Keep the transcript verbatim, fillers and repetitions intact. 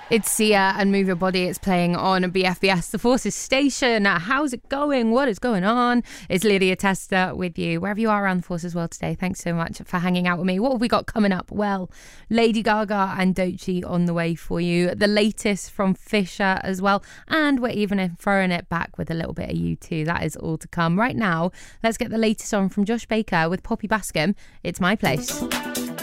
It's Sia and Move Your Body. It's playing on B F B S, The Forces Station. How's it going? What is going on? It's Lydia Tester with you, wherever you are around the Forces world today. Thanks so much for hanging out with me. What have we got coming up? Well, Lady Gaga and Doechii on the way for you. The latest from Fisher as well. And we're even throwing it back with a little bit of U two. That is all to come. Right now, let's get the latest on from Josh Baker with Poppy Bascom. It's My Place.